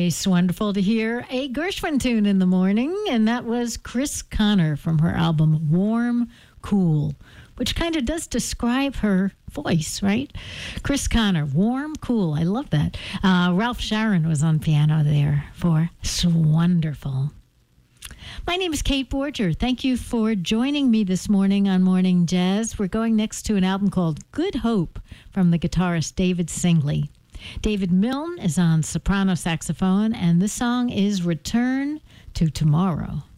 Nice. Wonderful to hear a Gershwin tune in the morning. And that was Chris Connor from her album Warm, Cool, which kind of does describe her voice, right? Chris Connor, Warm, Cool. I love that. Ralph Sharon was on piano there for Wonderful. My name is Kate Borger. Thank you for joining me this morning on Morning Jazz. We're going next to an album called Good Hope from the guitarist David Singley. David Milne is on soprano saxophone, and the song is Return to Tomorrow.